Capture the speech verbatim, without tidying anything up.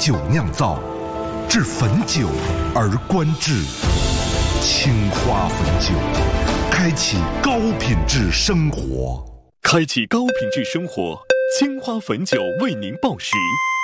酒酿造，至汾酒而观之。青花汾酒，开启高品质生活。 开启高品质生活，青花汾酒为您报时。